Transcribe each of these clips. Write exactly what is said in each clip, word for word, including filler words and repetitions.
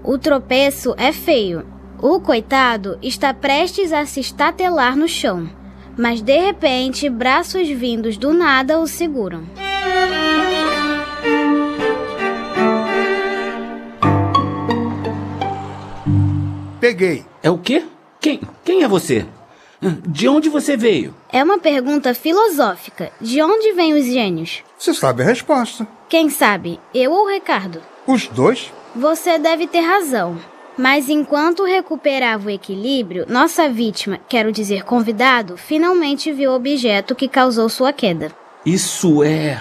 O tropeço é feio. O coitado está prestes a se estatelar no chão, mas de repente braços vindos do nada o seguram. Peguei. É o quê? Quem? Quem é você? De onde você veio? É uma pergunta filosófica. De onde vêm os gênios? Você sabe a resposta. Quem sabe, eu ou Ricardo? Os dois? Você deve ter razão. Mas enquanto recuperava o equilíbrio, nossa vítima, quero dizer convidado, finalmente viu o objeto que causou sua queda. Isso é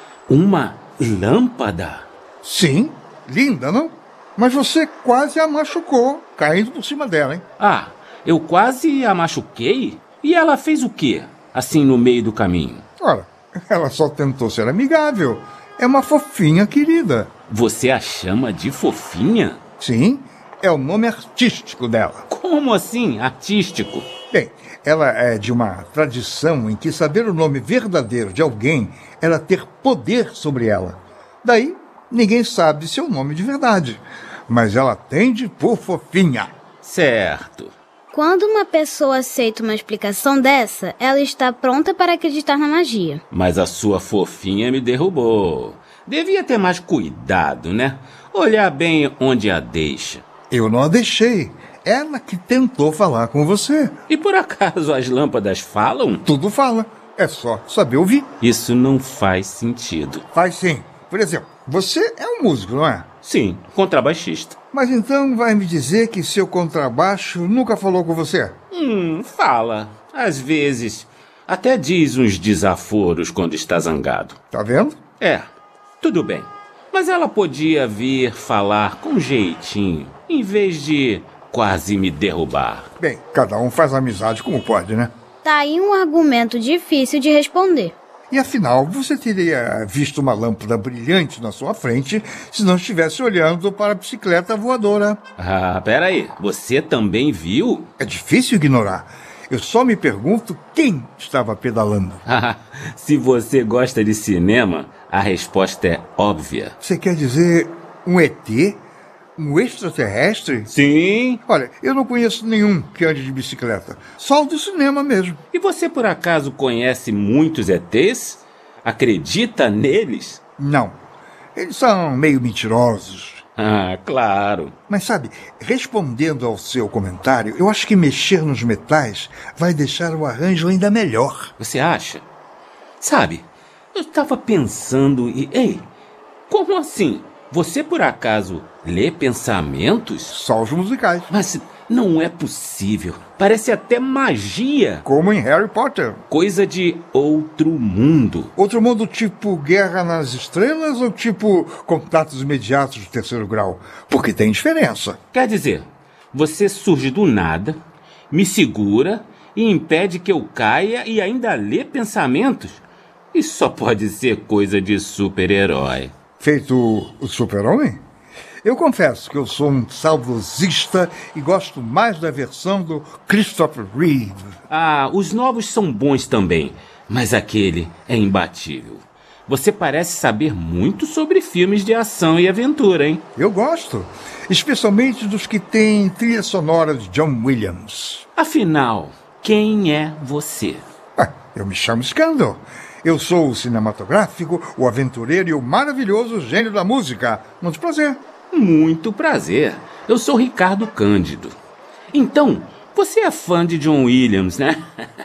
uma lâmpada? Sim, linda, não? Mas você quase a machucou, caindo por cima dela, hein? Ah, eu quase a machuquei? E ela fez o quê, assim no meio do caminho? Ora, ela só tentou ser amigável. É uma fofinha querida. Você a chama de fofinha? Sim, é o nome artístico dela. Como assim, artístico? Bem, ela é de uma tradição em que saber o nome verdadeiro de alguém era ter poder sobre ela. Daí, ninguém sabe seu nome de verdade. Mas ela tende por fofinha. Certo. Quando uma pessoa aceita uma explicação dessa, ela está pronta para acreditar na magia. Mas a sua fofinha me derrubou. Devia ter mais cuidado, né? Olhar bem onde a deixa. Eu não a deixei. Ela que tentou falar com você. E por acaso as lâmpadas falam? Tudo fala. É só saber ouvir. Isso não faz sentido. Faz sim. Por exemplo, você é um músico, não é? Sim, contrabaixista. Mas então vai me dizer que seu contrabaixo nunca falou com você? Hum, fala. Às vezes. Até diz uns desaforos quando está zangado. Tá vendo? É, tudo bem. Mas ela podia vir falar com jeitinho, em vez de quase me derrubar. Bem, cada um faz amizade como pode, né? Tá aí um argumento difícil de responder. E afinal, você teria visto uma lâmpada brilhante na sua frente se não estivesse olhando para a bicicleta voadora. Ah, peraí. Você também viu? É difícil ignorar. Eu só me pergunto quem estava pedalando. Ah, se você gosta de cinema, a resposta é óbvia. Você quer dizer um E T? Um extraterrestre? Sim. Olha, eu não conheço nenhum que ande de bicicleta. Só o do cinema mesmo. E você por acaso conhece muitos E Tês? Acredita neles? Não. Eles são meio mentirosos. Ah, claro. Mas sabe, respondendo ao seu comentário, eu acho que mexer nos metais vai deixar o arranjo ainda melhor. Você acha? Sabe, eu estava pensando e... Ei, como assim? Você, por acaso, lê pensamentos? Só os musicais. Mas não é possível. Parece até magia. Como em Harry Potter. Coisa de outro mundo. Outro mundo tipo Guerra nas Estrelas ou tipo Contatos Imediatos de Terceiro Grau? Porque tem diferença. Quer dizer, você surge do nada, me segura e impede que eu caia e ainda lê pensamentos? Isso só pode ser coisa de super-herói. Feito o super-homem? Eu confesso que eu sou um saudosista e gosto mais da versão do Christopher Reeve. Ah, os novos são bons também, mas aquele é imbatível. Você parece saber muito sobre filmes de ação e aventura, hein? Eu gosto, especialmente dos que têm trilha sonora de John Williams. Afinal, quem é você? Ah, eu me chamo Scandal. Eu sou o cinematográfico, o aventureiro e o maravilhoso gênio da música. Muito prazer. Muito prazer. Eu sou Ricardo Cândido. Então, você é fã de John Williams, né?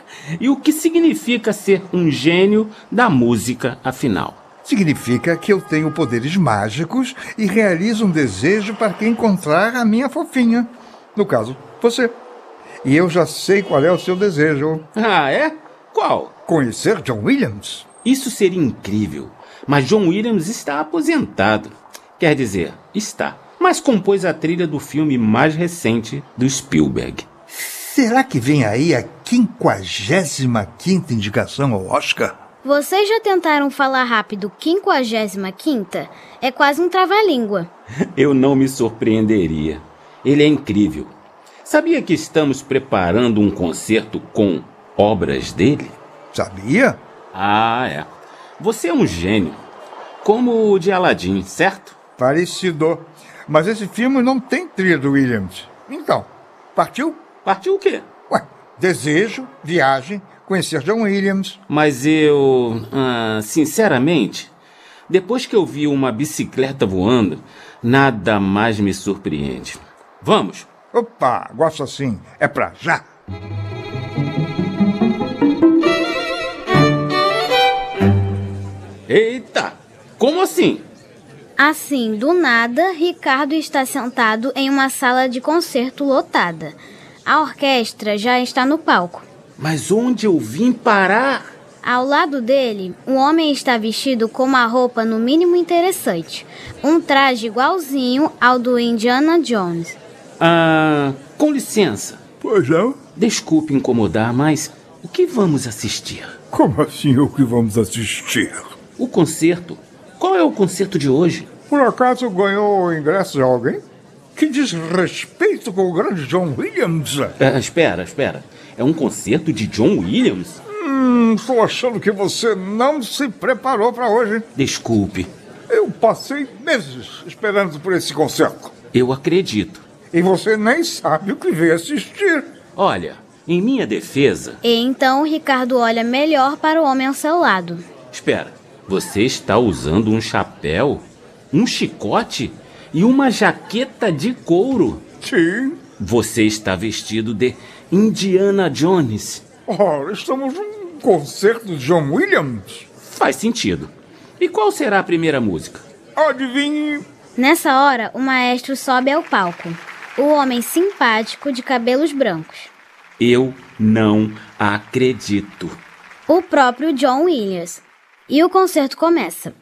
E o que significa ser um gênio da música, afinal? Significa que eu tenho poderes mágicos e realizo um desejo para que encontrar a minha fofinha. No caso, você. E eu já sei qual é o seu desejo. Ah, é? Qual? Conhecer John Williams? Isso seria incrível, mas John Williams está aposentado. Quer dizer, está, mas compôs a trilha do filme mais recente do Spielberg. Será que vem aí a quinquagésima quinta indicação ao Oscar? Vocês já tentaram falar rápido quinquagésima quinta? É quase um trava-língua. Eu não me surpreenderia. Ele é incrível. Sabia que estamos preparando um concerto com obras dele? Sabia? Ah, é. Você é um gênio. Como o de Aladdin, certo? Parecido. Mas esse filme não tem trilha do Williams. Então, partiu? Partiu o quê? Ué, desejo, viagem, conhecer John Williams. Mas eu, ah, sinceramente, depois que eu vi uma bicicleta voando, nada mais me surpreende. Vamos! Opa, gosto assim. É pra já. Eita! Como assim? Assim, do nada, Ricardo está sentado em uma sala de concerto lotada. A orquestra já está no palco. Mas onde eu vim parar? Ao lado dele, um homem está vestido com uma roupa no mínimo interessante. Um traje igualzinho ao do Indiana Jones. Ah, com licença. Pois não? Desculpe incomodar, mas o que vamos assistir? Como assim o que vamos assistir? O concerto. Qual é o concerto de hoje? Por acaso ganhou o ingresso de alguém? Que desrespeito com o grande John Williams! Ah, espera, espera. É um concerto de John Williams? Hum, estou achando que você não se preparou para hoje. Desculpe. Eu passei meses esperando por esse concerto. Eu acredito. E você nem sabe o que veio assistir. Olha, em minha defesa... E então Ricardo olha melhor para o homem ao seu lado. Espera, você está usando um chapéu, um chicote e uma jaqueta de couro? Sim. Você está vestido de Indiana Jones. Ora, estamos num concerto de John Williams. Faz sentido. E qual será a primeira música? Adivinhe. Nessa hora, o maestro sobe ao palco. O homem simpático de cabelos brancos. Eu não acredito. O próprio John Williams. E o concerto começa.